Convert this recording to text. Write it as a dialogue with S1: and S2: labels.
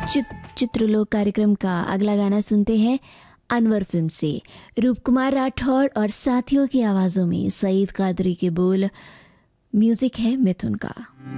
S1: चित्रलोक कार्यक्रम का अगला गाना सुनते हैं अनवर फिल्म से। रूप कुमार राठौड़ और साथियों की आवाजों में सईद कादरी के बोल, म्यूजिक है मिथुन का।